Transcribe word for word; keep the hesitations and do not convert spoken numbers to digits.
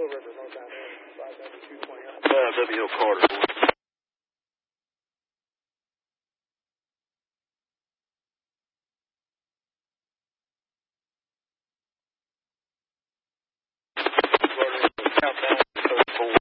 Little River, northbound, five ninety-two twenty. Uh, W Hill Carter.